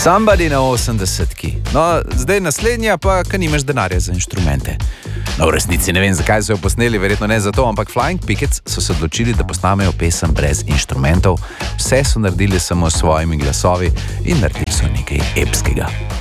Somebody na 80-ki. No, zdaj naslednja pa, ker nimaš denarja za inštrumente. No, v resnici ne vem, zakaj so jo posneli, verjetno ne zato, ampak Flying Pickets so se odločili, da posnamejo pesem brez inštrumentov. Vse so naredili samo s svojimi glasovi in naredili so nekaj epskega.